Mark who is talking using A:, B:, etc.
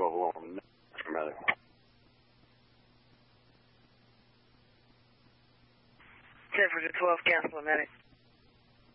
A: 12 alone. Medic.
B: 10 for the 12, cancel the medic.